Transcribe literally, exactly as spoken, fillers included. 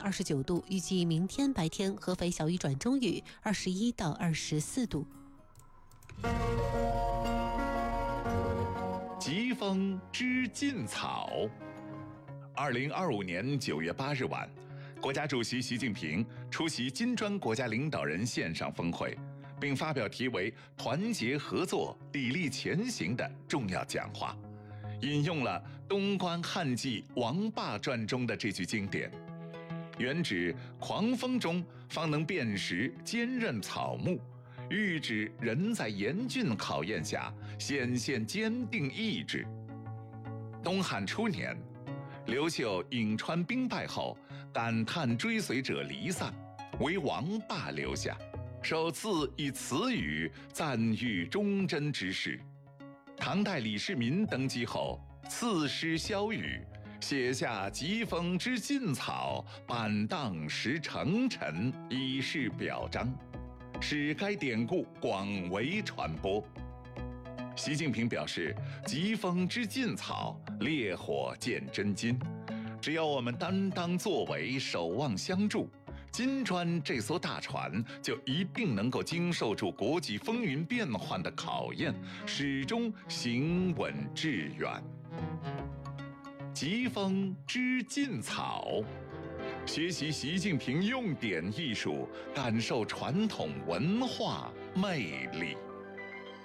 二十九度，预计明天白天合肥小雨转中雨，二十一到二十四度。 疾风知劲草。二零二五年九月八日晚，国家主席习近平出席金砖国家领导人线上峰会，并发表题为“团结合作，砥砺前行”的重要讲话，引用了东关汉记《王霸传》中的这句经典，原指狂风中方能辨识坚韧草木，喻指人在严峻考验下显现坚定意志。东汉初年，刘秀颍川兵败后，感叹追随者离散，为王霸留下，首次以此语赞誉忠贞之士。唐代李世民登基后，赐诗萧雨，写下疾风知劲草，板荡识成臣，以示表彰，使该典故广为传播。习近平表示，疾风知劲草，烈火见真金。只要我们担当作为，守望相助，金砖这艘大船就一定能够经受住国际风云变幻的考验，始终行稳致远。疾风知劲草，学习习近平用典艺术，感受传统文化魅力。